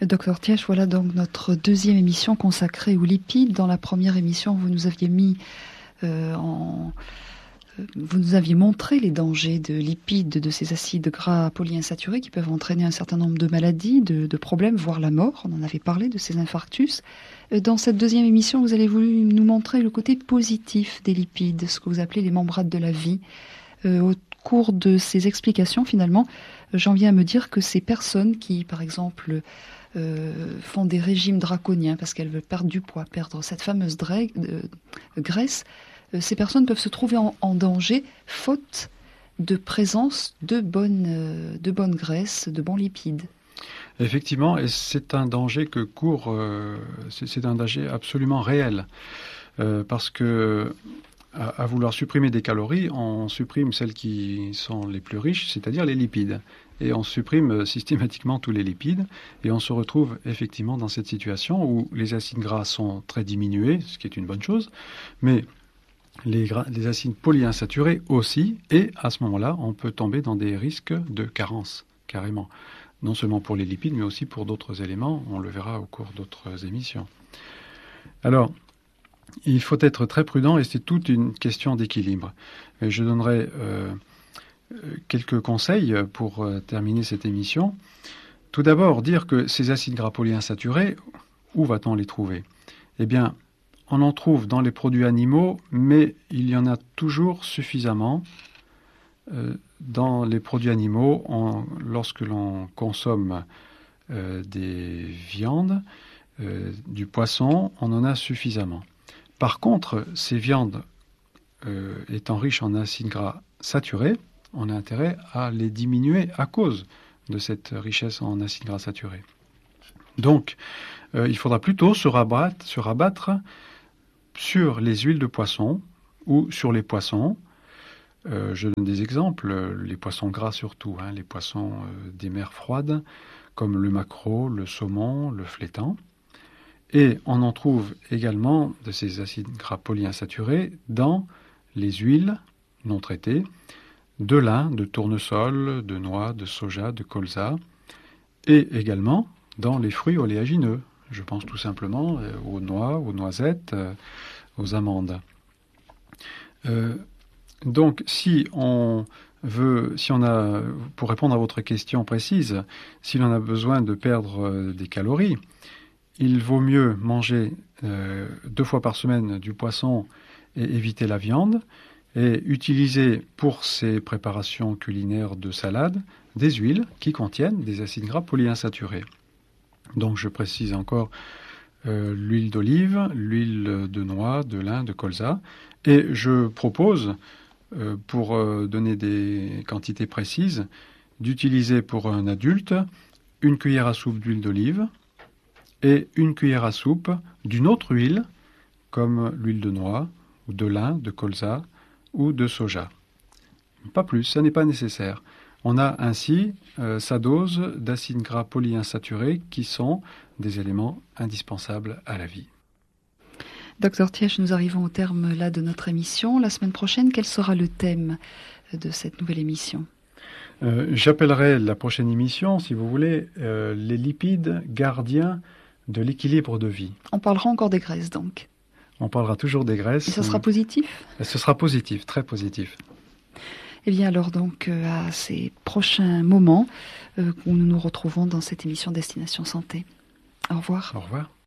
Docteur Tièche, voilà donc notre deuxième émission consacrée aux lipides. Dans la première émission, vous nous aviez vous nous aviez montré les dangers de lipides, de ces acides gras polyinsaturés qui peuvent entraîner un certain nombre de maladies, de problèmes, voire la mort. On en avait parlé de ces infarctus. Dans cette deuxième émission, vous avez voulu nous montrer le côté positif des lipides, ce que vous appelez les membranes de la vie. Au cours de ces explications, finalement, j'en viens à me dire que ces personnes qui, par exemple, font des régimes draconiens parce qu'elles veulent perdre du poids, perdre cette fameuse graisse, ces personnes peuvent se trouver en danger faute de présence de bonnes graisses, de bons lipides. Effectivement, et c'est un danger que court, c'est un danger absolument réel, parce que à vouloir supprimer des calories, on supprime celles qui sont les plus riches, c'est-à-dire les lipides. Et on supprime systématiquement tous les lipides, et on se retrouve effectivement dans cette situation où les acides gras sont très diminués, ce qui est une bonne chose, mais les acides polyinsaturés aussi, et à ce moment-là, on peut tomber dans des risques de carence, carrément. Non seulement pour les lipides, mais aussi pour d'autres éléments, on le verra au cours d'autres émissions. Alors, il faut être très prudent, et c'est toute une question d'équilibre. Et je donnerai quelques conseils pour terminer cette émission. Tout d'abord, dire que ces acides gras polyinsaturés, où va-t-on les trouver ? Eh bien, on en trouve dans les produits animaux, mais il y en a toujours suffisamment dans les produits animaux. Lorsque l'on consomme des viandes, du poisson, on en a suffisamment. Par contre, ces viandes étant riches en acides gras saturés, on a intérêt à les diminuer à cause de cette richesse en acides gras saturés. Donc, il faudra plutôt se rabattre sur les huiles de poisson ou sur les poissons. Je donne des exemples, les poissons gras surtout, les poissons des mers froides, comme le maquereau, le saumon, le flétan. Et on en trouve également de ces acides gras polyinsaturés dans les huiles non traitées, de lin, de tournesol, de noix, de soja, de colza, et également dans les fruits oléagineux. Je pense tout simplement aux noix, aux noisettes, aux amandes. Donc, pour répondre à votre question précise, si l'on a besoin de perdre des calories, il vaut mieux manger 2 fois par semaine du poisson et éviter la viande, et utiliser pour ces préparations culinaires de salade des huiles qui contiennent des acides gras polyinsaturés. Donc je précise encore l'huile d'olive, l'huile de noix, de lin, de colza, et je propose, pour donner des quantités précises, d'utiliser pour un adulte 1 cuillère à soupe d'huile d'olive et 1 cuillère à soupe d'une autre huile, comme l'huile de noix, ou de lin, de colza ou de soja. Pas plus, ça n'est pas nécessaire. On a ainsi sa dose d'acides gras polyinsaturés qui sont des éléments indispensables à la vie. Docteur Tièche, nous arrivons au terme là de notre émission. La semaine prochaine, quel sera le thème de cette nouvelle émission ? J'appellerai la prochaine émission, si vous voulez, les lipides gardiens de l'équilibre de vie. On parlera encore des graisses donc. On parlera toujours des graisses. Et ce sera positif ? Ce sera positif, très positif. Eh bien alors donc à ces prochains moments où nous nous retrouvons dans cette émission Destination Santé. Au revoir. Au revoir.